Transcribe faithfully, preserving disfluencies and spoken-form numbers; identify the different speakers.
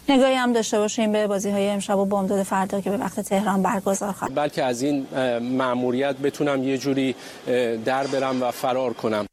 Speaker 1: نگاهی هم داشته باشیم به بازی‌های امشب و بامداد فردا که به وقت تهران برگزار خواهد.
Speaker 2: بلکه از این مأموریت بتونم یه جوری در برم و فرار کنم.